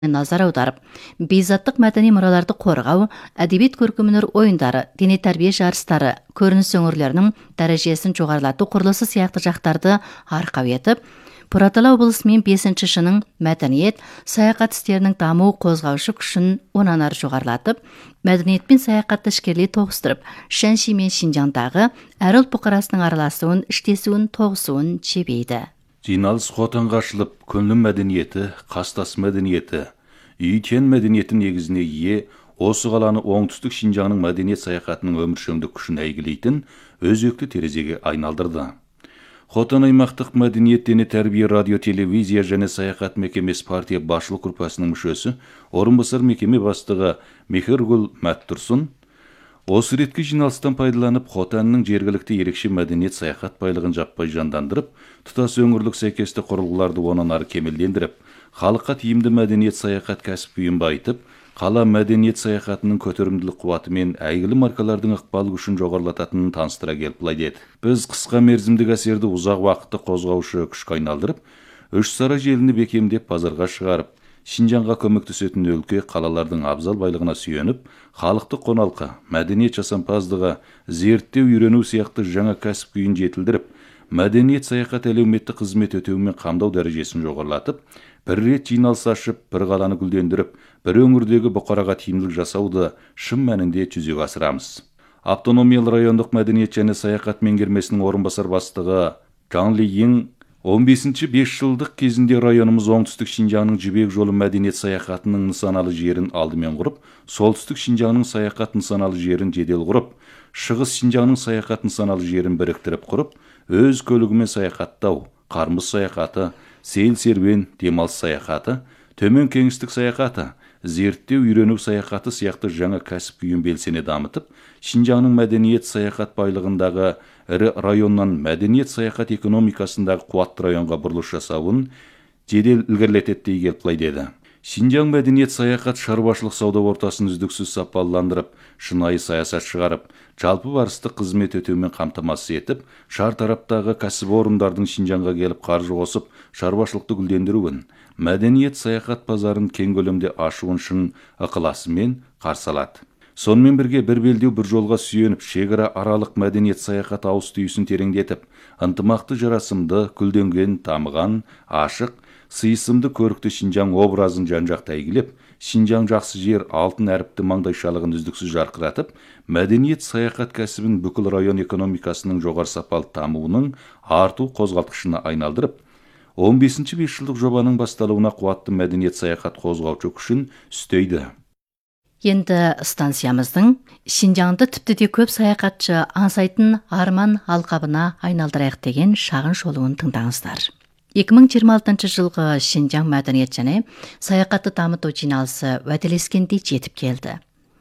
назар аударып, бейзаттық мәдени мұраларды қорғау, әдебиет көркемөнер ойындары, дене тәрбие жарыстары, көрініс өңірлерінің дәрежесін жоғарылату құрылысы сияқты жақтарды арқау етіп, Бұратала облысы мен 5-ші шының мәдениет, саяхат істерінің даму қозғаушы күшін онан ары жоғарылатып, мәдениет пен саяхатты ішкерлей тоғыстырып, Шанши мен Шинжаңдағы әр ұлт бұқарасының араласуын, іштесуін, тоғысуын жебейді. Жиналыс Хотанға ашылып, көңіл мәдениеті, қастас мәдениеті, үйтен мәдениеті негізіне ие, осы қаланы оңтүстік Шинжаңның мәдениет саяхатының өміршеңдік күшін әйгілейтін өзекті терезеге айналдырды. Хотан аймақтық мәдениет, дене тәрбие, радио, телевизия және саяхат мекемесі партия басшылық группасының мүшесі, орынбасар мекеме бастығы Мехергүл Мәттұрсын, осы реткі жиналыстан пайдаланып, Хотанның жергілікті ерекше мәдениет саяхат байлығын жаппай жандандырып, тұтас өңірлік сәйкесті құрылғыларды онан ары кемелдендіріп, халыққа тиімді мәдениет саяхат кәсіп-күйін байытып, қала мәдениет саяхатының көтерімділік қуаты мен әйгілі маркалардың ықпал күшін жоғарылататынын таныстыра келіп былай деді. Біз қысқа мерзімдік әсерді ұзақ уақытты қозғаушы күшке айналдырып, Үшсара желіні бекемдеп базарға шығарып, Шинжаңға көмектесетін өлке қалалардың абзал байлығына сүйеніп, халықты қоналқа, мәдениет жасампаздығы, зерттеу, үйрену сияқты жаңа кәсіп күйін жетілдіріп, мәдениет саяхат әлеуметтік қызмет өтеу мен қамдау дәрежесін жоғарылатып, бір рет жиналыс ашып, бір қаланы гүлдендіріп, бір өңірдегі бұқараға тиімділік жасауды шын мәнінде жүзеге асырамыз. Автономиялы райондық мәдениет және саяхат меңгермесінің орынбасар бастығы Жан Ли Йин 15-ші 5 жылдық кезінде районымыз оңтүстік Шинжаңның жібек жолы мәдениет саяхатының нысаналы жерін алдымен құрып, солтүстік Шинжаңның саяхат нысаналы жерін жедел құрып, шығыс Шинжаңның саяхат нысаналы жерін біріктіріп құрып, өз көлігімен саяхаттау, қармыс саяхаты, сейіл серуен, демалыс саяхаты, төмен кеңістік саяхаты, зерттеу, үйрену саяхаты сияқты жаңа кәсіп күйін белсене дамытып, Шинжаңның мәдениет саяхат байлығындағы ірі районнан мәдениет саяхат экономикасындағы қуатты районға бұрылыс жасауын жедел ілгерілетеді дей келіп былай деді. Шинжаң мәдениет саяхат шаруашылық сауда ортасын үздіксіз сапаландырып, шынайы саясат шығарып, жалпы барыстық қызмет өтеумен қамтамасыз етіп, шар тараптағы кәсіпорындардың Шинжаңға келіп қаржы қосып, шаруашылықты гүлдендіруін, мәдениет саяхат базарын кең көлемде ашуын шын ықыласымен қарсы алады. Сонымен бірге бір белдеу бір жолға сүйеніп, шекара аралық мәдениет саяхат ауыз түйісін тереңдетіп, ынтымақты, жарасымды, гүлденген, тамыған, ашық, сыйысымды көрікті Шинжаң образын жан-жақты әйгілеп, Шинжаң жақсы жер, алтын әріпті маңдайшалығын үздіксіз жарқыратып, мәдениет саяхат кәсібін бүкіл район экономикасының жоғары сапалы дамуының арту қозғалтқышына айналдырып, 15-ші 5 жылдық жобаның басталуына қуатты мәдениет саяхат қозғаушы күшін үстейді. Енді станциямыздың Шинжаңды тіпті де көп саяхатшы аңсайтын арман алқабына айналдырайық деген шағын шолуын тыңдаңыздар. 2026 жылғы Шинжаң мәдениет және саяхатты дамыту жиналысы уәделескендей жетіп келді.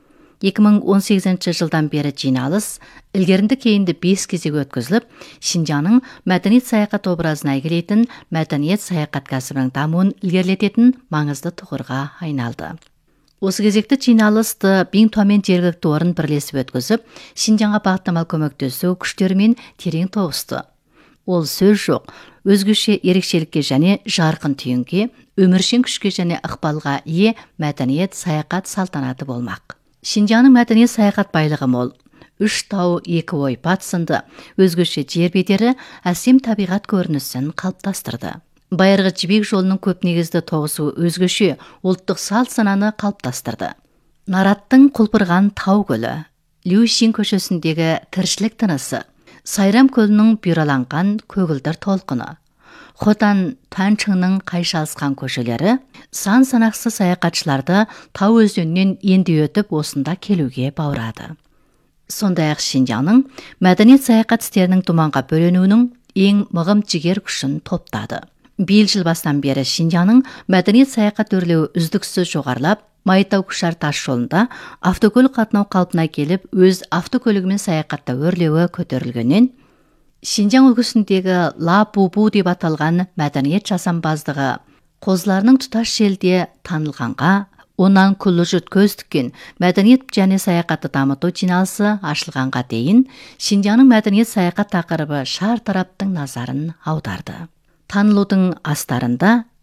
2018 жылдан бері жиналыс ілгерінді кейінді 5 кезек өткізіліп, Шинжаңның мәдениет саяхат образын әйгілейтін мәдениет саяхат кәсібінің дамуын ілгерілететін маңызды тұғырға айналды. Осы кезекті жиналысты ең төмен жергілікті орын бірлесіп өткізіп, Шинжаңға бағыттамалы көмектесу күштерімен терең тоғысты. Ол сөз жоқ, өзгеше ерекшелікке және жарқын түйінге, өміршең күшке және ықпалға ие мәдениет саяхат салтанаты болмақ. Шинжаңның мәдениет саяхат байлығы мол. 3 тау, 2 ойпат сынды өзгеше жер бедері әсем табиғат көрінісін қалыптастырды. Байырғы жібек жолының көп негізді тоғысу өзгеше ұлттық салт сананы қалыптастырды. Нараттың құлпырған тау көлі, Люшин көшесіндегі тіршілік тынысы, Сайрам көлінің бұйраланған көгілдір толқыны, Хотан Танчыңның қайшалысқан көшелері сан санақсыз саяхатшыларды тау өзенінен енді өтіп осында келуге баурады. Сондай-ақ Шинжаңның мәдениет саяхат істерінің думанға бөленуінің ең мығым жігер күшін топтады. Биыл жыл бастан бері Шинжаңның мәдениет саяхат өрлеуі үздіксіз жоғарылап, Майтау Күшар тас жолында автокөлік қатынау қалпына келіп, өз автокөлігімен саяхатта өрлеуі көтерілгеннен, Шинжаң үлгісіндегі Ла-Бу-Бу деп аталған мәдениет жасампаздығы қозыларының тұтас желде танылғанға, онан күллі жұрт көз тіккен мәдениет және саяхатты дамыту жиналысы ашылғанға дейін Шинжаңның мәдениет саяхат тақырыбы шар тараптың назарын аударды. Танылудың астарында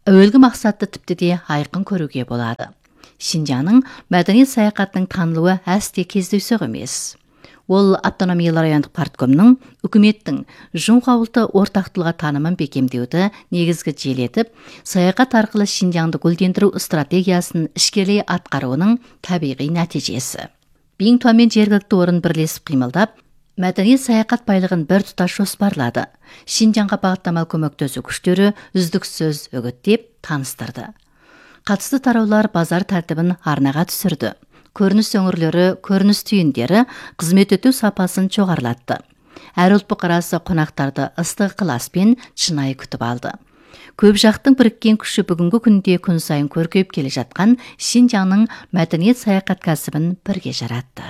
әуелгі мақсатты тіпті де айқын көруге болады. Шинжаңның мәдениет саяхатының танылуы әсте кездейсоқ емес. Ол автономиялы райондық парткомның үкіметтің Жұңға ұлты ортақтылға танымын бекемдеуді негізгі желетіп, саяхат арқылы Шинжаңды гүлдендіру стратегиясын ішкерлей атқаруының табиғи нәтижесі. Биңтуан мен жергілікті орын бірлесіп қимылдап, мәдениет саяхат байлығын бір тұтас жоспарлады. Шинжаңға бағыттамалы көмектесу күштері үздіксіз үгіттеп таныстырды. Қатысты тараулар базар тәртібін арнаға түсірді. Көрініс өңірлері, көрініс түйіндері қызмет өту сапасын жоғарылатты. Әр ұлт бұқарасы қонақтарды ыстық ықыласпен шынайы күтіп алды. Көп жақтың біріккен күші бүгінгі күнде күн сайын көркейіп келе жатқан Шинжаңның мәдениет саяхат кәсібін бірге жаратты.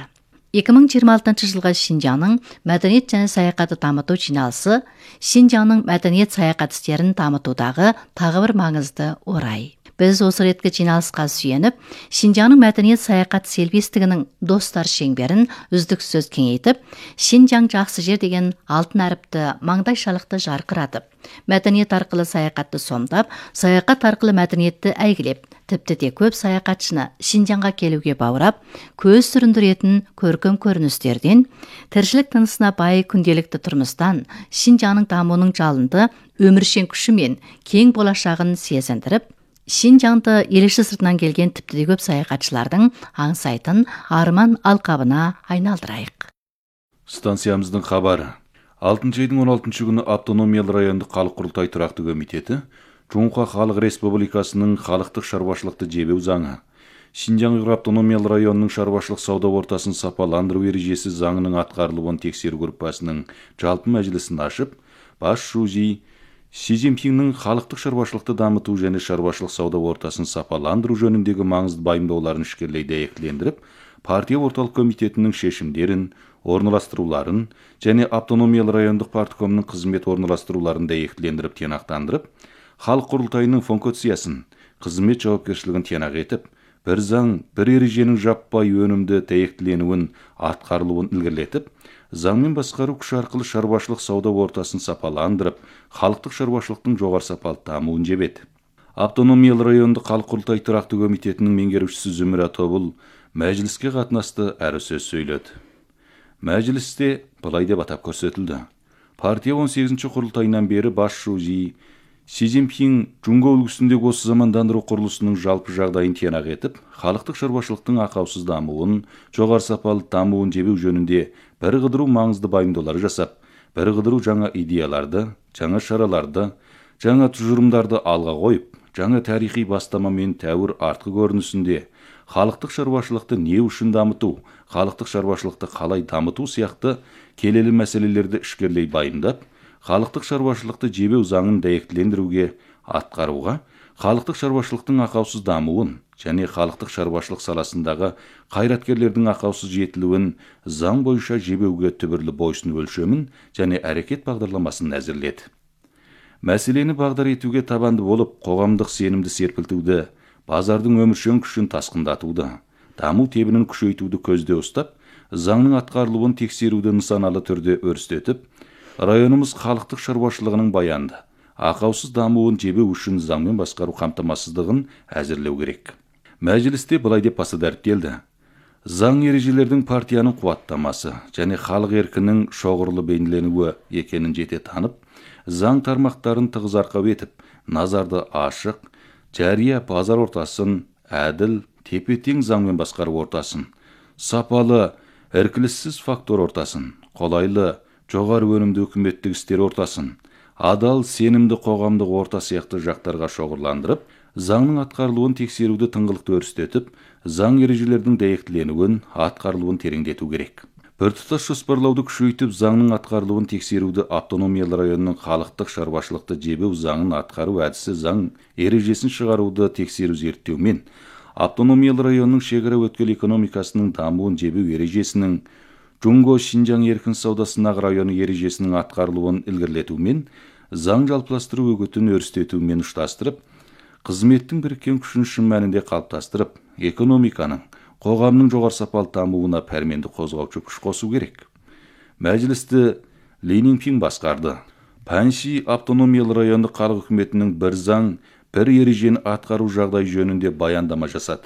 2026 жылғы Шинжаңның мәдениет және саяхаты дамыту жиналысы Шинжаңның мәдениет саяхат істерін дамытудағы тағы бір маңызды орай. Біз осы реткі жиналысқа сүйеніп, Шинжаңның мәдениет саяхат селбестігінің достар шеңберін үздіксіз кеңейтіп, Шинжаң жақсы жер деген алтын әріпті маңдайшалықты жарқыратып, мәдениет арқылы саяхатты сомдап, саяхат арқылы мәдениетті әйгілеп, тіпті де көп саяхатшыны Шинжаңға келуге баурап, көз сүріндіретін көркем көріністерден, тіршілік тынысына бай күнделікті тұрмыстан, Шинжаңның дамуының жалынды өміршең күші мен кең болашағын сезіндіріп, Шинжаңды еліші сыртынан келген тіпті де көп саяхатшылардың аңсайтын арман алқабына айналдырайық. Станциямыздың хабары. 6 айдың 16 күні автономиялы райондық халық құрылтай тұрақты комитеті Жұңқа Халық Республикасының халықтық шаруашылықты жебеу заңы, Шинжаң автономиялы районының шаруашылық сауда ортасын сапаландыру ережесі заңының атқарылуын тексеру группасының жалпы мәжілісін ашып, бас шузи Си Цзиньпиннің халықтық шаруашылықты дамыту және шаруашылық сауда ортасын сапаландыру жөніндегі маңызды байымдауларын ішкерлей дәйектілендіріп, партия орталық комитетінің шешімдерін, орналастыруларын және автономиялы райондық парткомның қызмет орналастыруларын дәйектілендіріп тиянақтандырып, халық құрылтайының функциясын, қызмет жауапкершілігін тиянақ етіп, бір заң, бір ереженің жаппай өнімді дәйектіленуін, атқарылуын ілгерілетіп, заңмен басқару күші арқылы шаруашылық сауда ортасын сапаландырып, халықтық шаруашылықтың жоғары сапалы дамуын жебеді. Автономиялы райондық халық құрылтай тұрақты комитетінің меңгерушісі Зүміра Тобыл мәжіліске қатынасты әрі сөз сөйледі. Мәжілісте былай деп атап көрсетілді. Партия 18-ші құрылтайынан бері бас шузи Си Цзиньпин Жұңға үлгісіндегі осы замандандыру құрылысының жалпы жағдайын тиянақ етіп, халықтық шаруашылықтың ақаусыз дамуын, жоғары сапалы дамуын жебеу жөнінде бір қыдыру маңызды байымдаулар жасап, бір қыдыру жаңа идеяларды, жаңа шараларды, жаңа тұжырымдарды алға қойып, жаңа тарихи бастамамен тәуір артқы көрінісінде халықтық шаруашылықты не үшін дамыту, халықтық шаруашылықты қалай дамыту сияқты келелі мәселелерді ішкерлей байымдап, халықтық шаруашылықты жебеу заңын дәйектілендіруге, атқаруға, халықтық шаруашылықтың ақаусыз дамуын және халықтық шаруашылық саласындағы қайраткерлердің ақаусыз жетілуін заң бойынша жебеуге түбірлі бойсыну өлшемін және әрекет бағдарламасын әзірледі. Мәселені бағдар етуге табанды болып, қоғамдық сенімді серпілтуді, базардың өміршең күшін тасқындатуды, даму тебінін күшейтуді көзде ұстап, заңның атқарылуын тексеруді нысаналы түрде өрістетіп, районымыз халықтық шаруашылығының баянды, ақаусыз дамуын жебеу үшін заңмен басқару қамтамасыздығын әзірлеу керек. Мәжілісте былай деп басы дәріптелді. Заң ережелердің партияның қуаттамасы және халық еркінің шоғырлы бейнеленуі екенін жете танып, заң тармақтарын тығыз арқау етіп, назарды ашық, жария базар ортасын, әділ, тепе-тең заңмен басқару ортасын, сапалы, іркіліссіз фактор ортасын, қолайлы, жоғары өнімді үкіметтік істер ортасын, адал, сенімді қоғамдық орта сияқты жақтарға шоғырландырып, заңның атқарылуын тексеруді тыңғылықты өрістетіп, заң ережелердің дәйектіленуін, атқарылуын тереңдету керек. Біртұтас жоспарлауды күшейтіп, заңның атқарылуын тексеруді автономиялы районның халықтық шаруашылықты жебеу заңын атқару әдісі заң ережесін шығаруды тексеру зерттеумен, автономиялы районның шекара өткел экономикасының дамуын жебеу ережесінің, Жұңға Шинжаң еркін сауда сынақ районы ережесінің атқарылуын ілгерілетумен, заң жалпыластыру үгітін өрістетумен ұштастырып, қызметтің біріккен күшін шын мәнінде қалыптастырып, экономиканың, қоғамның жоғары сапалы дамуына пәрменді қозғаушы күш қосу керек. Мәжілісті Ленин Пин басқарды. Панши автономиялы райондық халық үкіметінің бір заң, бір ережені атқару жағдай жөнінде баяндама жасады.